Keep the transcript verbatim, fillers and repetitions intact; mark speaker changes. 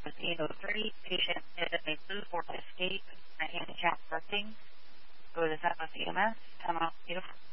Speaker 1: was eight oh three. Patient did a blue force escape, a handicap parking. Go to Southwest E M S, ten miles, beautiful.